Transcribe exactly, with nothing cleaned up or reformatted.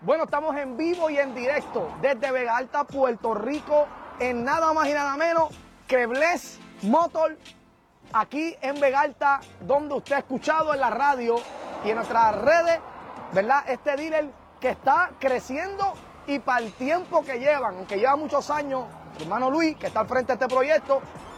Bueno, estamos en vivo y en directo desde Vega Alta, Puerto Rico, en nada más y nada menos que Bless Motor, aquí en Vega Alta, donde usted ha escuchado en la radio y en nuestras redes, ¿verdad? Este dealer que está creciendo y para el tiempo que llevan, aunque lleva muchos años, mi hermano Luis, que está al frente de este proyecto,